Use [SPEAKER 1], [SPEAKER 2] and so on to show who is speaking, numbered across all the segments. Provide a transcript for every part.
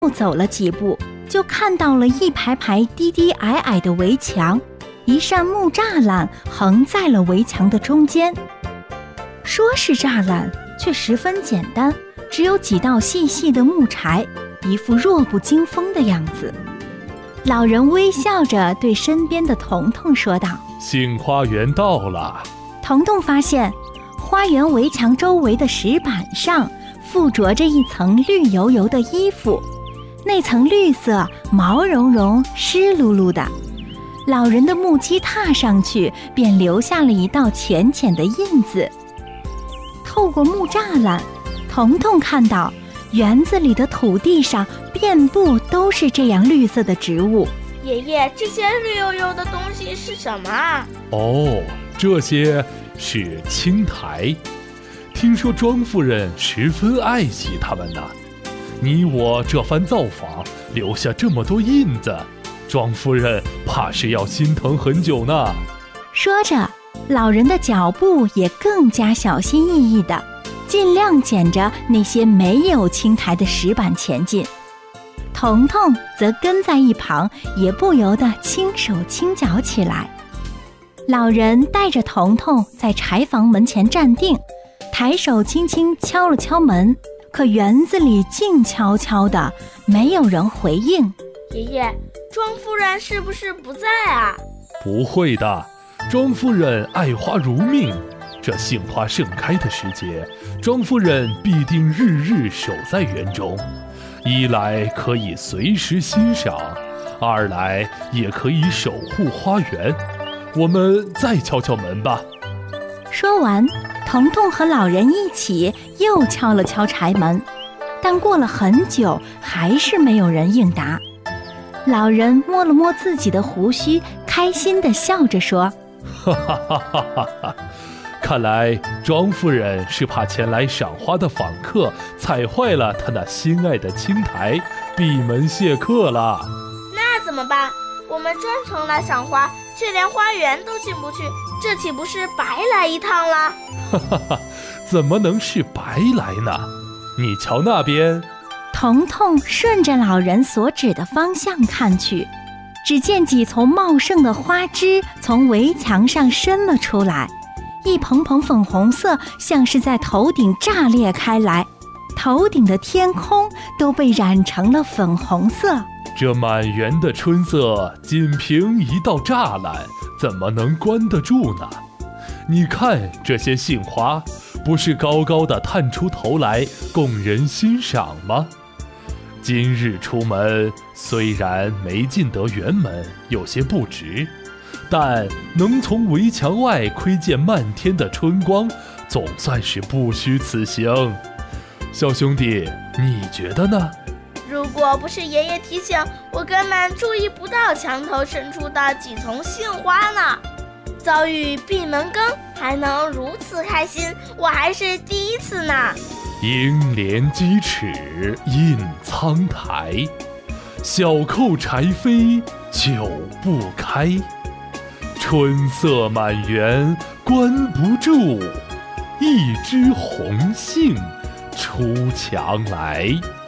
[SPEAKER 1] 又走了几步，就看到了一排排低低矮矮的围墙，一扇木栅栏横在了围墙的中间。说是栅栏，却十分简单，只有几道细细的木柴，一副弱不禁风的样子。老人微笑着对身边的彤彤说道：
[SPEAKER 2] 杏花园到了。
[SPEAKER 1] 彤彤发现花园围墙周围的石板上附着着一层绿油油的衣服，那层绿色毛茸茸湿漉漉的，老人的木屐踏上去便留下了一道浅浅的印子。透过木栅栏，彤彤看到园子里的土地上遍布都是这样绿色的植物。
[SPEAKER 3] 爷爷，这些绿油油的东西是什么啊？
[SPEAKER 2] 哦，这些是青苔，听说庄夫人十分爱惜它们呢。你我这番造访，留下这么多印子，庄夫人怕是要心疼很久呢。
[SPEAKER 1] 说着，老人的脚步也更加小心翼翼地，尽量捡着那些没有青苔的石板前进。彤彤则跟在一旁，也不由得轻手轻脚起来。老人带着彤彤在柴房门前站定，抬手轻轻敲了敲门，可园子里静悄悄的，没有人回应。
[SPEAKER 3] 爷爷，庄夫人是不是不在啊？
[SPEAKER 2] 不会的，庄夫人爱花如命，这杏花盛开的时节，庄夫人必定日日守在园中，一来可以随时欣赏，二来也可以守护花园。我们再敲敲门吧。
[SPEAKER 1] 说完，彤彤和老人一起又敲了敲柴门，但过了很久，还是没有人应答。老人摸了摸自己的胡须，开心地笑着说：
[SPEAKER 2] 哈哈哈哈哈哈！看来庄夫人是怕前来赏花的访客踩坏了她那心爱的青苔，闭门谢客了。
[SPEAKER 3] 那怎么办？我们专程来赏花，却连花园都进不去，这岂不是白来一趟了？
[SPEAKER 2] 哈哈哈，怎么能是白来呢？你瞧那边。
[SPEAKER 1] 彤彤顺着老人所指的方向看去，只见几丛茂盛的花枝从围墙上伸了出来，一蓬蓬粉红色像是在头顶炸裂开来，头顶的天空都被染成了粉红色。
[SPEAKER 2] 这满园的春色，仅凭一道栅栏，怎么能关得住呢？你看这些杏花，不是高高的探出头来供人欣赏吗？今日出门，虽然没进得园门，有些不值，但能从围墙外窥见漫天的春光，总算是不虚此行。小兄弟，你觉得呢？
[SPEAKER 3] 如果不是爷爷提醒，我根本注意不到墙头伸出的几丛杏花呢。遭遇闭门羹，还能如此开心，我还是第一次呢。
[SPEAKER 2] 鹰连鸡翅印苍苔，小扣柴扉久不开。春色满园关不住，一枝红杏出墙来。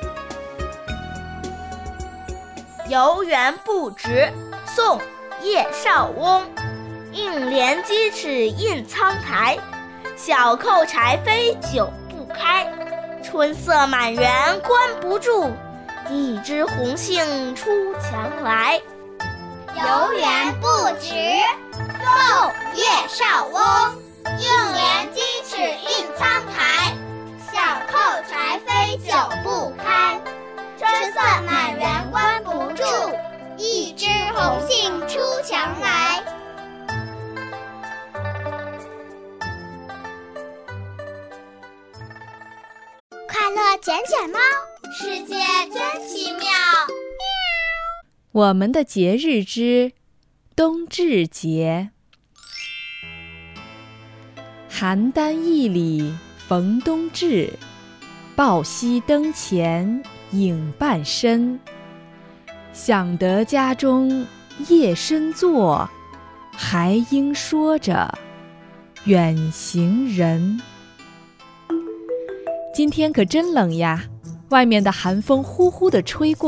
[SPEAKER 3] 游园不值，宋·叶绍翁。应怜鸡翅印苍苔，小扣柴扉久不开。春色满园关不住，一枝红杏出墙来。
[SPEAKER 4] 游园不值，宋·叶绍翁。应怜鸡翅印苍苔，小扣柴扉久不开。春色满园关不住，一枝红杏出墙来。快乐卷卷猫，世界真奇妙。
[SPEAKER 5] 我们的节日之冬至节。邯郸驿里逢冬至，抱膝灯前影伴身。想得家中夜深坐，还应说着远行人。今天可真冷呀，外面的寒风呼呼地吹过。